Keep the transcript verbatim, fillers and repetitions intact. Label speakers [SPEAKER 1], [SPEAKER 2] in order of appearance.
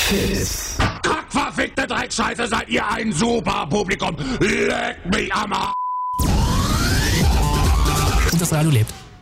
[SPEAKER 1] Kiss.
[SPEAKER 2] Kackverfickte Dreckscheiße, seid ihr ein super Publikum. Leck mich am Arsch.
[SPEAKER 3] Und das Radio lebt.